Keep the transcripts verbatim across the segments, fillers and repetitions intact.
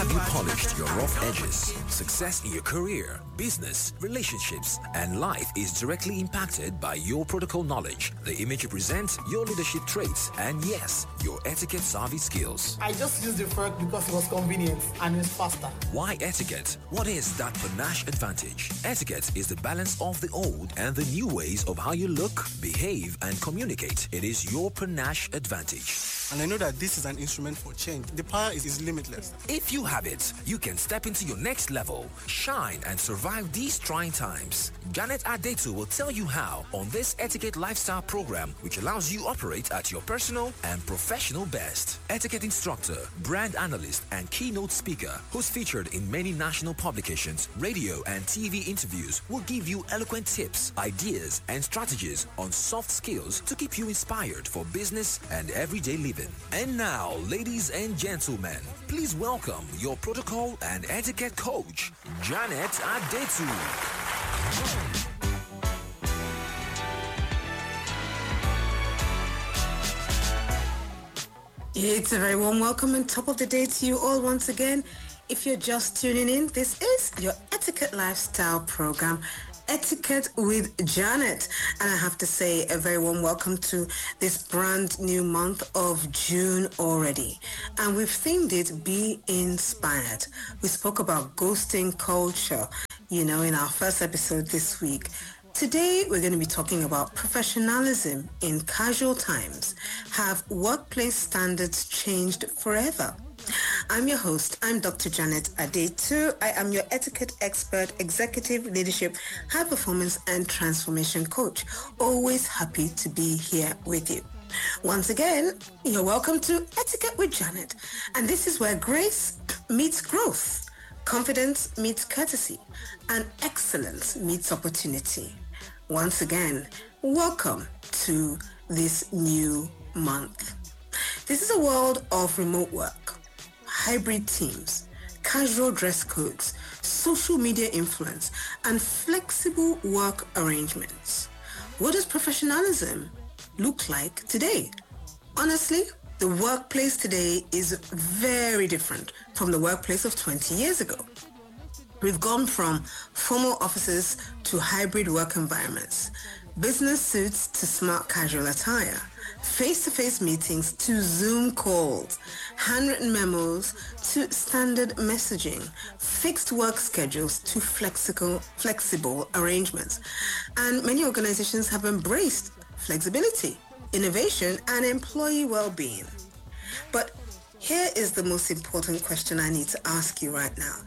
Have you polished your rough edges? Success in your career, business, relationships, and life is directly impacted by your protocol knowledge, the image you present, your leadership traits, and yes, your etiquette savvy skills. I just used the fork because it was convenient and it's faster. Why etiquette? What is that panache advantage? Etiquette is the balance of the old and the new ways of how you look, behave, and communicate. It is your panache advantage. And I know that this is an instrument for change. The power is, is limitless. If you have it, you can step into your next level, shine, and survive these trying times. Janet Adetu will tell you how on this Etiquette Lifestyle program, which allows you operate at your personal and professional best. Etiquette instructor, brand analyst, and keynote speaker, who's featured in many national publications, radio, and T V interviews, will give you eloquent tips, ideas, and strategies on soft skills to keep you inspired for business and everyday living. And now, ladies and gentlemen, please welcome your protocol and etiquette coach, Janet Adetu. It's a very warm welcome and top of the day to you all once again. If you're just tuning in, this is your Etiquette Lifestyle program, Etiquette with Janet. And I have to say a very warm welcome to this brand new month of June already. And we've themed it Be Inspired. We spoke about ghosting culture, you know, in our first episode this week. Today, we're going to be talking about professionalism in casual times. Have workplace standards changed forever? I'm your host. I'm Doctor Janet Adetu. I am your etiquette expert, executive leadership, high performance and transformation coach. Always happy to be here with you. Once again, you're welcome to Etiquette with Janet. And this is where grace meets growth, confidence meets courtesy, and excellence meets opportunity. Once again, welcome to this new month. This is a world of remote work, hybrid teams, casual dress codes, social media influence, and flexible work arrangements. What does professionalism look like today? Honestly, the workplace today is very different from the workplace of twenty years ago. We've gone from formal offices to hybrid work environments, business suits to smart casual attire, face-to-face meetings to Zoom calls, handwritten memos to standard messaging, fixed work schedules to flexible, flexible arrangements. And many organizations have embraced flexibility, innovation, and employee well-being. But here is the most important question I need to ask you right now.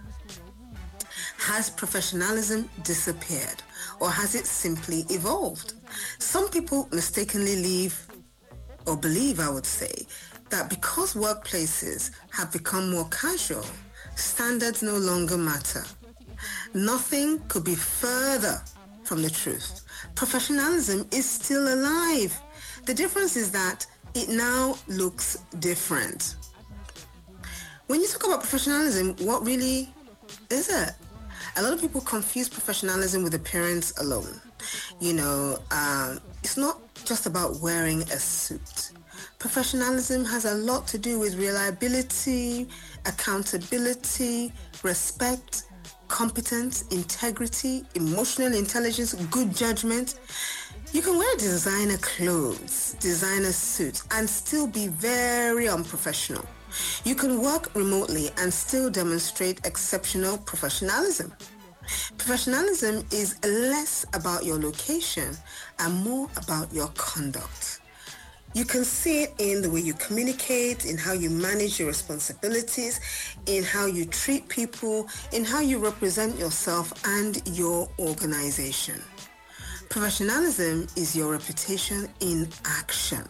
Has professionalism disappeared, or has it simply evolved? Some people mistakenly leave or believe, I would say, that because workplaces have become more casual, standards no longer matter. Nothing could be further from the truth. Professionalism is still alive. The difference is that it now looks different. When you talk about professionalism, what really is it? A lot of people confuse professionalism with appearance alone. You know, um, it's not just about wearing a suit. Professionalism has a lot to do with reliability, accountability, respect, competence, integrity, emotional intelligence, good judgment. You can wear designer clothes, designer suits, and still be very unprofessional. You can work remotely and still demonstrate exceptional professionalism. Professionalism is less about your location and more about your conduct. You can see it in the way you communicate, in how you manage your responsibilities, in how you treat people, in how you represent yourself and your organization. Professionalism is your reputation in action.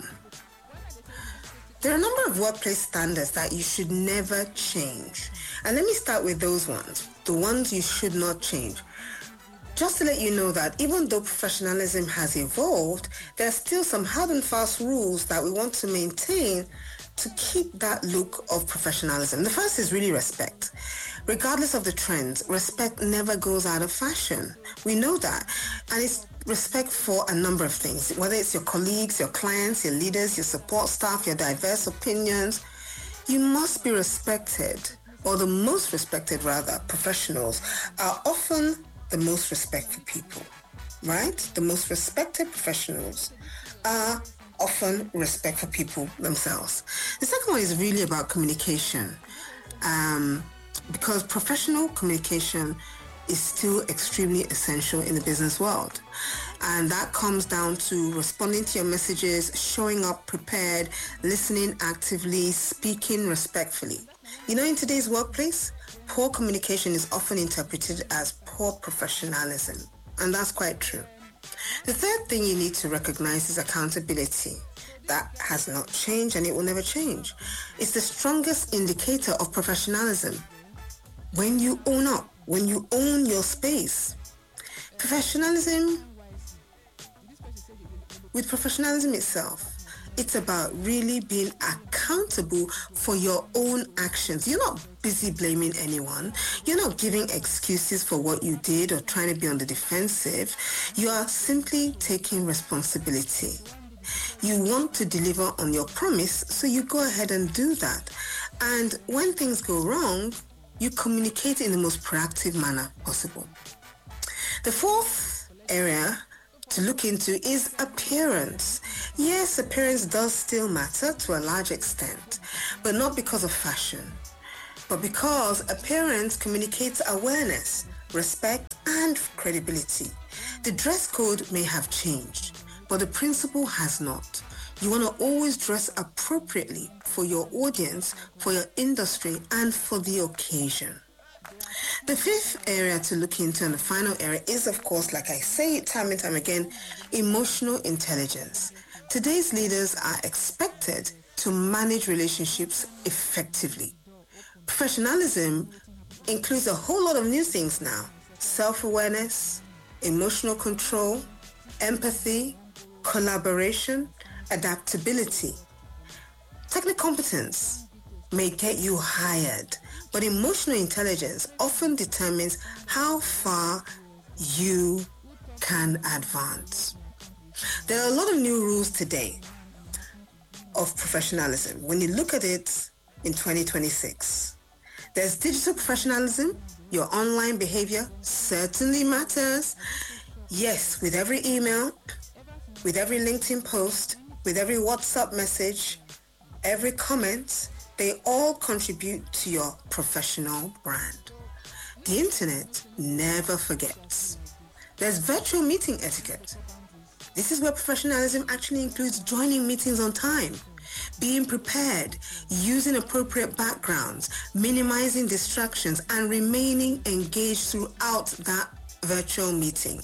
There are a number of workplace standards that you should never change. And let me start with those ones, the ones you should not change. Just to let you know that even though professionalism has evolved, there are still some hard and fast rules that we want to maintain to keep that look of professionalism. The first is really respect. Regardless of the trends, respect never goes out of fashion. We know that. And it's respect for a number of things, whether it's your colleagues, your clients, your leaders, your support staff, your diverse opinions. You must be respected or the most respected rather, professionals are often the most respectful people, right? The most respected professionals are often respectful people themselves. The second one is really about communication, um, because professional communication is still extremely essential in the business world. And that comes down to responding to your messages, showing up prepared, listening actively, speaking respectfully. You know, in today's workplace, poor communication is often interpreted as poor professionalism, and that's quite true. The third thing you need to recognize is accountability. That has not changed and it will never change. It's the strongest indicator of professionalism. When you own up, when you own your space. Professionalism, with professionalism itself, it's about really being accountable for your own actions. You're not busy blaming anyone. You're not giving excuses for what you did or trying to be on the defensive. You are simply taking responsibility. You want to deliver on your promise, so you go ahead and do that. And when things go wrong, you communicate in the most proactive manner possible. The fourth area to look into is appearance. Yes, appearance does still matter to a large extent, but not because of fashion, but because appearance communicates awareness, respect, and credibility. The dress code may have changed, but the principle has not. You want to always dress appropriately for your audience, for your industry, and for the occasion. The fifth area to look into, and the final area, is, of course, like I say it time and time again, emotional intelligence. Today's leaders are expected to manage relationships effectively. Professionalism includes a whole lot of new things now. Self-awareness, emotional control, empathy, collaboration, adaptability. Technical competence may get you hired, but emotional intelligence often determines how far you can advance. There are a lot of new rules today of professionalism. When you look at it in twenty twenty-six, there's digital professionalism. Your online behavior certainly matters. Yes, with every email, with every LinkedIn post, with every WhatsApp message, every comment, they all contribute to your professional brand. The internet never forgets. There's virtual meeting etiquette. This is where professionalism actually includes joining meetings on time, being prepared, using appropriate backgrounds, minimizing distractions, and remaining engaged throughout that virtual meeting.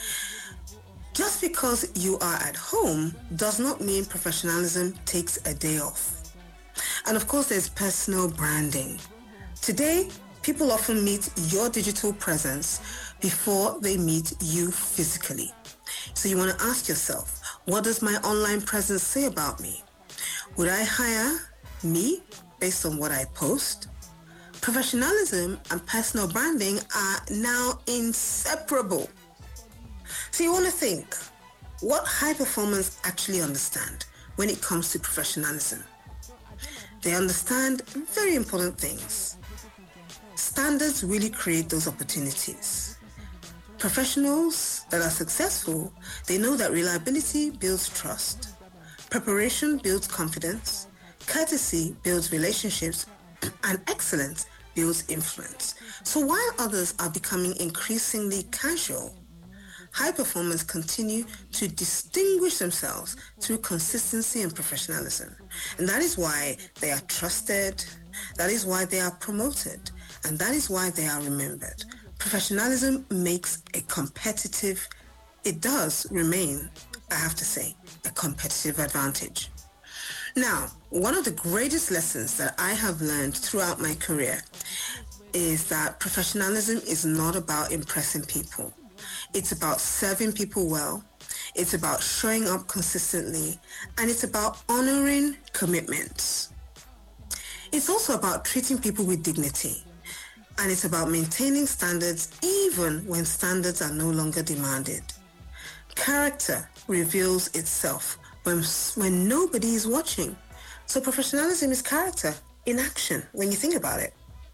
Just because you are at home does not mean professionalism takes a day off. And of course, there's personal branding. Today, people often meet your digital presence before they meet you physically. So you want to ask yourself, what does my online presence say about me? Would I hire me based on what I post? Professionalism and personal branding are now inseparable. So you want to think, what high performers actually understand when it comes to professionalism? They understand very important things. Standards really create those opportunities. Professionals that are successful, they know that reliability builds trust. Preparation builds confidence. Courtesy builds relationships. And excellence builds influence. So while others are becoming increasingly casual, high performers continue to distinguish themselves through consistency and professionalism. And that is why they are trusted, that is why they are promoted, and that is why they are remembered. Professionalism makes a competitive, it does remain, I have to say, a competitive advantage. Now, one of the greatest lessons that I have learned throughout my career is that professionalism is not about impressing people. It's about serving people well, it's about showing up consistently, and it's about honoring commitments. It's also about treating people with dignity, and it's about maintaining standards even when standards are no longer demanded. Character reveals itself when, when nobody is watching. So professionalism is character in action when you think about it.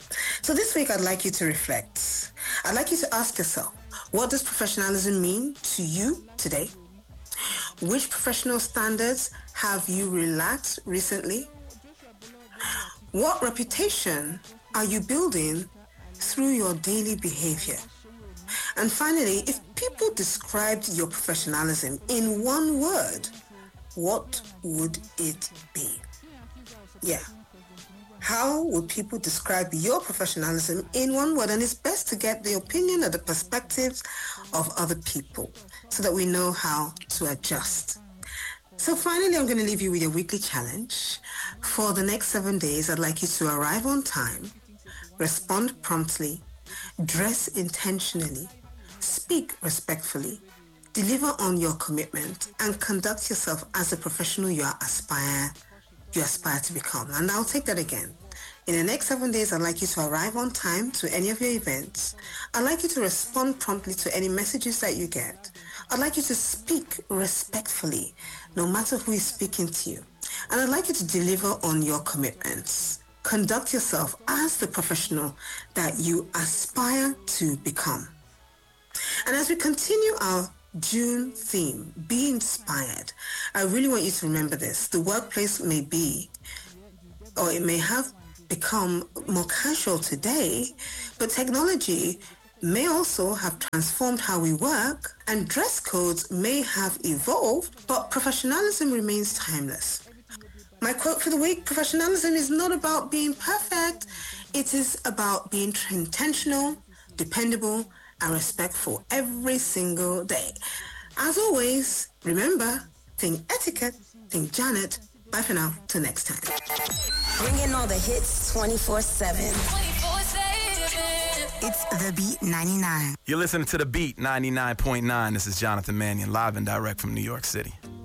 So this week, I'd like you to reflect. I'd like you to ask yourself, what does professionalism mean to you today? Which professional standards have you relaxed recently? What reputation are you building through your daily behavior? And finally, if people described your professionalism in one word, what would it be? Yeah. How would people describe your professionalism in one word? And it's best to get the opinion or the perspectives of other people so that we know how to adjust. So finally, I'm going to leave you with a weekly challenge. For the next seven days, I'd like you to arrive on time, respond promptly, dress intentionally, speak respectfully, deliver on your commitment, and conduct yourself as a professional you are aspire you aspire to become. And I'll take that again. In the next seven days, I'd like you to arrive on time to any of your events. I'd like you to respond promptly to any messages that you get. I'd like you to speak respectfully, no matter who is speaking to you. And I'd like you to deliver on your commitments. Conduct yourself as the professional that you aspire to become. And as we continue our June theme, be inspired, I really want you to remember this. The workplace may be, or it may have become more casual today, but technology may also have transformed how we work, and dress codes may have evolved, but professionalism remains timeless. My quote for the week: professionalism is not about being perfect. It is about being intentional, dependable, and respectful every single day. As always, remember, think etiquette, think Janet. Bye for now, till next time. Bringing all the hits twenty-four seven. It's The Beat ninety-nine. You're listening to The Beat ninety-nine point nine. This is Jonathan Mannion, live and direct from New York City.